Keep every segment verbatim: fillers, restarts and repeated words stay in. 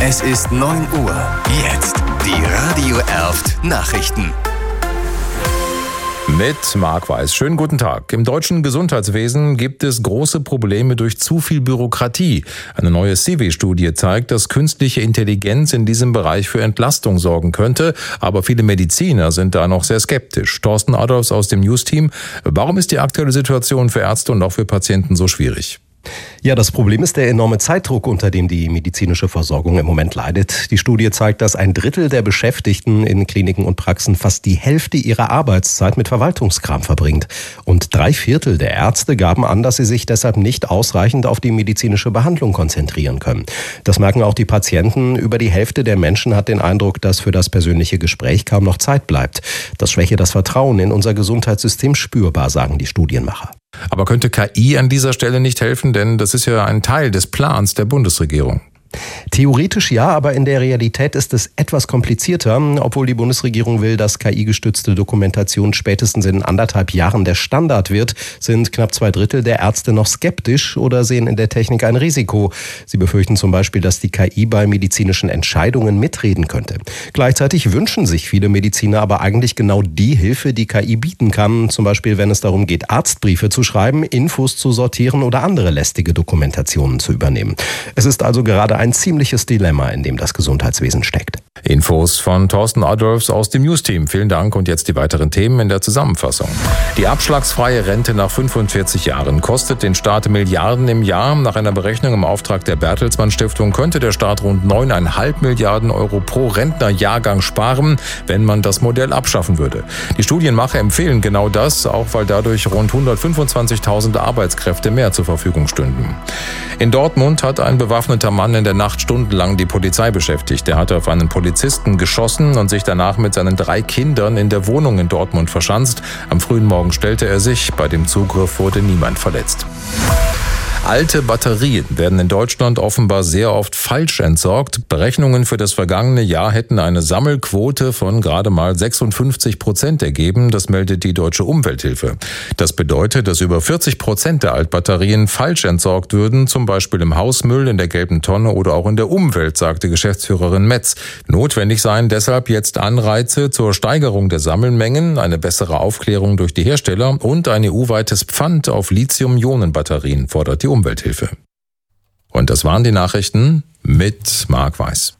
Es ist neun Uhr. Jetzt die Radio Erft Nachrichten. Mit Marc Weiß. Schönen guten Tag. Im deutschen Gesundheitswesen gibt es große Probleme durch zu viel Bürokratie. Eine neue C I V I-Studie zeigt, dass künstliche Intelligenz in diesem Bereich für Entlastung sorgen könnte. Aber viele Mediziner sind da noch sehr skeptisch. Thorsten Adolfs aus dem News-Team. Warum ist die aktuelle Situation für Ärzte und auch für Patienten so schwierig? Ja, das Problem ist der enorme Zeitdruck, unter dem die medizinische Versorgung im Moment leidet. Die Studie zeigt, dass ein Drittel der Beschäftigten in Kliniken und Praxen fast die Hälfte ihrer Arbeitszeit mit Verwaltungskram verbringt. Und drei Viertel der Ärzte gaben an, dass sie sich deshalb nicht ausreichend auf die medizinische Behandlung konzentrieren können. Das merken auch die Patienten. Über die Hälfte der Menschen hat den Eindruck, dass für das persönliche Gespräch kaum noch Zeit bleibt. Das schwäche das Vertrauen in unser Gesundheitssystem spürbar, sagen die Studienmacher. Aber könnte K I an dieser Stelle nicht helfen? Denn das ist ja ein Teil des Plans der Bundesregierung. Theoretisch ja, aber in der Realität ist es etwas komplizierter. Obwohl die Bundesregierung will, dass K I-gestützte Dokumentation spätestens in anderthalb Jahren der Standard wird, sind knapp zwei Drittel der Ärzte noch skeptisch oder sehen in der Technik ein Risiko. Sie befürchten zum Beispiel, dass die K I bei medizinischen Entscheidungen mitreden könnte. Gleichzeitig wünschen sich viele Mediziner aber eigentlich genau die Hilfe, die K I bieten kann. Zum Beispiel, wenn es darum geht, Arztbriefe zu schreiben, Infos zu sortieren oder andere lästige Dokumentationen zu übernehmen. Es ist also gerade ein ziemliches Dilemma, in dem das Gesundheitswesen steckt. Infos von Thorsten Adolfs aus dem News-Team. Vielen Dank und jetzt die weiteren Themen in der Zusammenfassung. Die abschlagsfreie Rente nach fünfundvierzig Jahren kostet den Staat Milliarden im Jahr. Nach einer Berechnung im Auftrag der Bertelsmann Stiftung könnte der Staat rund neun Komma fünf Milliarden Euro pro Rentnerjahrgang sparen, wenn man das Modell abschaffen würde. Die Studienmacher empfehlen genau das, auch weil dadurch rund hundertfünfundzwanzigtausend Arbeitskräfte mehr zur Verfügung stünden. In Dortmund hat ein bewaffneter Mann in der Nacht stundenlang die Polizei beschäftigt. Er hatte auf einen Polizisten geschossen und sich danach mit seinen drei Kindern in der Wohnung in Dortmund verschanzt. Am frühen Morgen stellte er sich. Bei dem Zugriff wurde niemand verletzt. Alte Batterien werden in Deutschland offenbar sehr oft falsch entsorgt. Berechnungen für das vergangene Jahr hätten eine Sammelquote von gerade mal sechsundfünfzig Prozent ergeben. Das meldet die Deutsche Umwelthilfe. Das bedeutet, dass über vierzig Prozent der Altbatterien falsch entsorgt würden, zum Beispiel im Hausmüll, in der gelben Tonne oder auch in der Umwelt, sagte Geschäftsführerin Metz. Notwendig seien deshalb jetzt Anreize zur Steigerung der Sammelmengen, eine bessere Aufklärung durch die Hersteller und ein E U-weites Pfand auf Lithium-Ionen-Batterien, fordert die Umwelthilfe. Und das waren die Nachrichten mit Marc Weiß.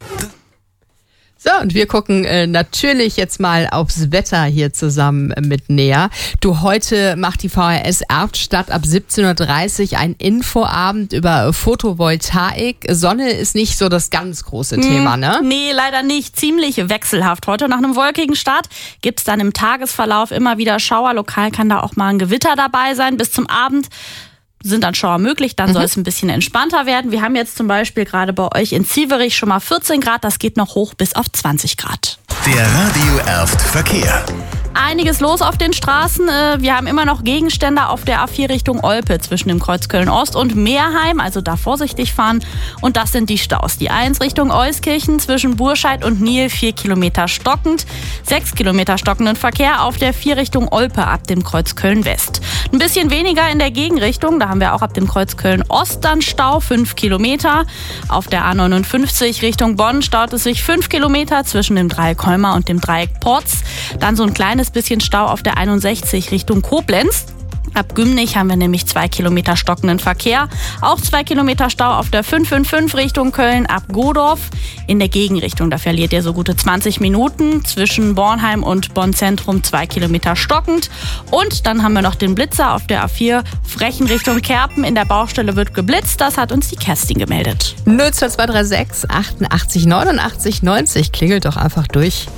So, und wir gucken äh, natürlich jetzt mal aufs Wetter hier zusammen mit Nea. Du, heute macht die V R S Erftstadt ab siebzehn Uhr dreißig einen Infoabend über Photovoltaik. Sonne ist nicht so das ganz große Thema, ne? Nee, leider nicht. Ziemlich wechselhaft. Heute nach einem wolkigen Start gibt's dann im Tagesverlauf immer wieder Schauer. Lokal kann da auch mal ein Gewitter dabei sein. Bis zum Abend sind dann Schauer möglich, dann mhm. soll es ein bisschen entspannter werden. Wir haben jetzt zum Beispiel gerade bei euch in Zieverich schon mal vierzehn Grad, das geht noch hoch bis auf zwanzig Grad. Der Radio Erft Verkehr. Einiges los auf den Straßen. Wir haben immer noch Gegenstände auf der A vier Richtung Olpe zwischen dem Kreuz Köln-Ost und Meerheim, also da vorsichtig fahren. Und das sind die Staus. Die eins Richtung Euskirchen zwischen Burscheid und Nil, vier Kilometer stockend. sechs Kilometer stockenden Verkehr auf der vier Richtung Olpe ab dem Kreuz Köln-West. Ein bisschen weniger in der Gegenrichtung, da haben wir auch ab dem Kreuz Köln-Ost dann Stau, fünf Kilometer. Auf der A neunundfünfzig Richtung Bonn staut es sich fünf Kilometer zwischen dem Dreieck Holmer und dem Dreieck Porz. Dann so ein kleines bisschen Stau auf der einundsechzig Richtung Koblenz. Ab Gümnich haben wir nämlich zwei Kilometer stockenden Verkehr. Auch zwei Kilometer Stau auf der fünf fünf fünf Richtung Köln ab Godorf. In der Gegenrichtung, da verliert ihr so gute zwanzig Minuten. Zwischen Bornheim und Bonn-Zentrum zwei Kilometer stockend. Und dann haben wir noch den Blitzer auf der A vier Frechen Richtung Kerpen. In der Baustelle wird geblitzt. Das hat uns die Kerstin gemeldet. null zwei zwei drei sechs achtundachtzig neunundachtzig neunzig. Klingelt doch einfach durch.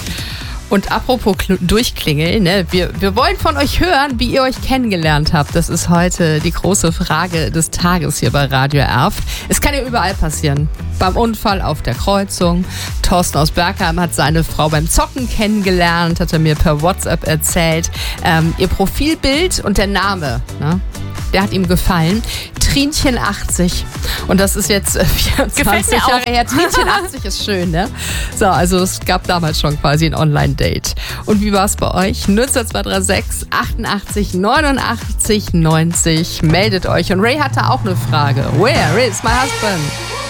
Und apropos Kl- durchklingeln, ne? wir, wir wollen von euch hören, wie ihr euch kennengelernt habt. Das ist heute die große Frage des Tages hier bei Radio Erft. Es kann ja überall passieren. Beim Unfall auf der Kreuzung. Thorsten aus Bergheim hat seine Frau beim Zocken kennengelernt, hat er mir per WhatsApp erzählt. Ähm, ihr Profilbild und der Name, ne? Der hat ihm gefallen. Trinchen achtzig. Und das ist jetzt äh, vierundzwanzig Jahre her. Trinchen achtzig ist schön, ne? So, also es gab damals schon quasi ein Online-Date. Und wie war es bei euch? null zwei zwei drei sechs achtundachtzig neunundachtzig neunzig. Meldet euch. Und Ray hatte auch eine Frage. Where is my husband?